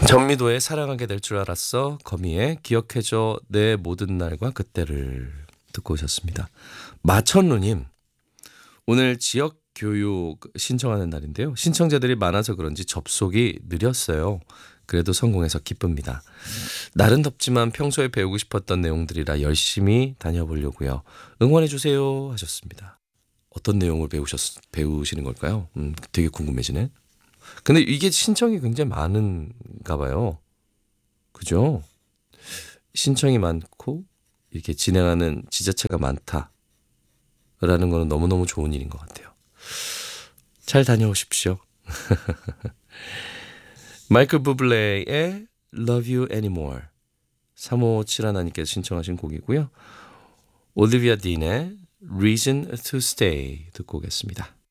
전미도의 사랑하게 될 줄 알았어. 거미의 기억해줘 내 모든 날과 그때를 듣고 오셨습니다. 마천루님, 오늘 지역 교육 신청하는 날인데요. 신청자들이 많아서 그런지 접속이 느렸어요. 그래도 성공해서 기쁩니다. 날은 덥지만 평소에 배우고 싶었던 내용들이라 열심히 다녀보려고요. 응원해주세요 하셨습니다. 어떤 내용을 배우시는 걸까요? 되게 궁금해지네. 근데 이게 신청이 굉장히 많은가 봐요. 그죠? 신청이 많고 이렇게 진행하는 지자체가 많다라는 거는 너무너무 좋은 일인 것 같아요. 잘 다녀오십시오. 마이클 부블레의 Love You Anymore 3571님께서 신청하신 곡이고요. 올리비아 딘의 Reason to Stay 듣고 오겠습니다.